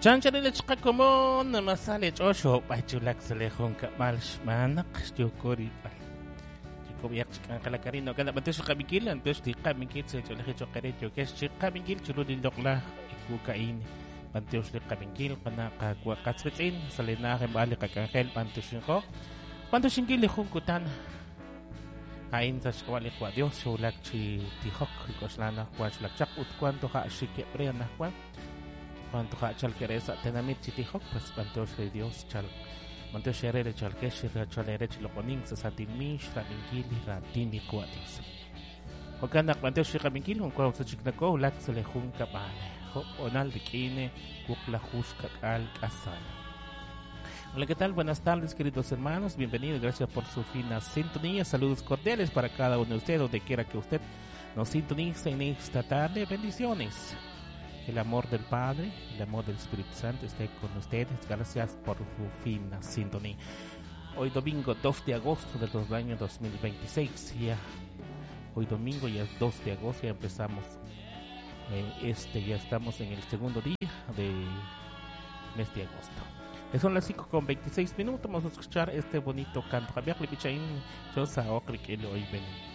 Chancharelechqa como namasale chosho pachulak salejón kamalsh manak yukuri pal. Chikobiak chikan karino kada batesh kamikil antes di kamikil se choleje chokerecho que es chikamikil chuludil dokla ikukain. Panteos de kamikil kana kakwakatzin salena bali kakangel pantoshinko. Pantoshinkil lejón kutan. Hain sa shkwali kwa Dios shulak chi tihok koslana kwa shulak chak utkuanto ha shike prena kwa. Cuando chal queresa tenamit chitihok pues panteos de Dios chal manteos sherere chal keshir chal erech lokoning sa satimish ramingili ratini kuatis okanak panteos shikamingil un kwa sa chiknako lak sa lejun kapale ho onal dikine kukla hushka al kasala. Hola, ¿qué tal? Buenas tardes, queridos hermanos, bienvenidos, gracias por su fina sintonía, saludos cordiales para cada uno de ustedes, donde quiera que usted nos sintonice en esta tarde, bendiciones. El amor del Padre, el amor del Espíritu Santo esté con ustedes. Gracias por su fina sintonía. Hoy domingo 2 de agosto del año 2026. Hoy domingo ya es 2 de agosto, ya empezamos. Ya estamos en el segundo día del mes de agosto. Son las 5:26. Vamos a escuchar este bonito canto. Javier Lipichain, Chosa Okri, que hoy ven.